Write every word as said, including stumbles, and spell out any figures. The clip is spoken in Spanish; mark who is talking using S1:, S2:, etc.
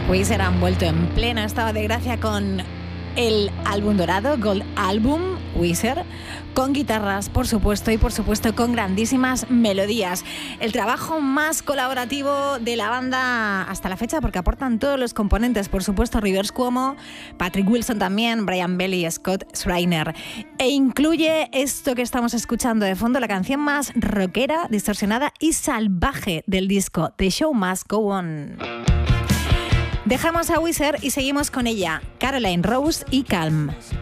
S1: Weezer han vuelto en pleno estado de gracia con el álbum dorado, Gold Album, Weezer, con guitarras, por supuesto, y por supuesto con grandísimas melodías. El trabajo más colaborativo de la banda hasta la fecha, porque aportan todos los componentes, por supuesto, Rivers Cuomo, Patrick Wilson también, Brian Belly y Scott Schreiner. E incluye esto que estamos escuchando de fondo, la canción más rockera, distorsionada y salvaje del disco, The Show Must Go On. Dejamos a Weezer y seguimos con ella, Caroline Rose y Calm.